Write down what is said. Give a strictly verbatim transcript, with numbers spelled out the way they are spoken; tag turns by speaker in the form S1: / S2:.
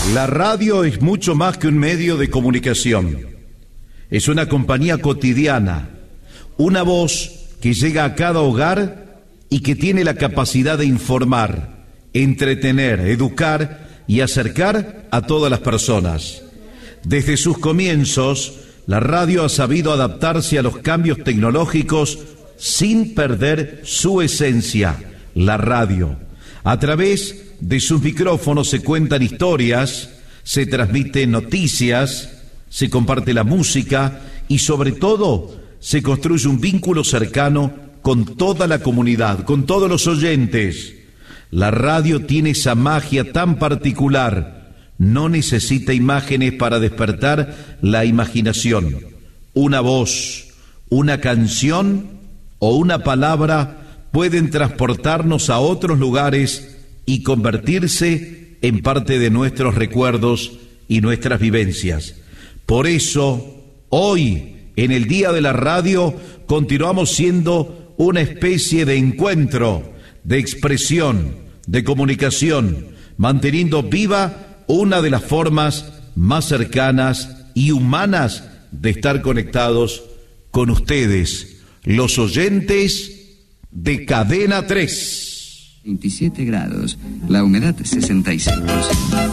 S1: La radio es mucho más que un medio de comunicación. Es una compañía cotidiana, una voz que llega a cada hogar y que tiene la capacidad de informar, entretener, educar y acercar a todas las personas. Desde sus comienzos, la radio ha sabido adaptarse a los cambios tecnológicos sin perder su esencia, la radio. A través de sus micrófonos se cuentan historias, se transmiten noticias, se comparte la música y sobre todo se construye un vínculo cercano con toda la comunidad, con todos los oyentes. La radio tiene esa magia tan particular, no necesita imágenes para despertar la imaginación. Una voz, una canción o una palabra pueden transportarnos a otros lugares y convertirse en parte de nuestros recuerdos y nuestras vivencias. Por eso, hoy, en el Día de la Radio, continuamos siendo una especie de encuentro, de expresión, de comunicación, manteniendo viva una de las formas más cercanas y humanas de estar conectados con ustedes, los oyentes de Cadena tres.
S2: veintisiete grados, la humedad sesenta y seis por ciento.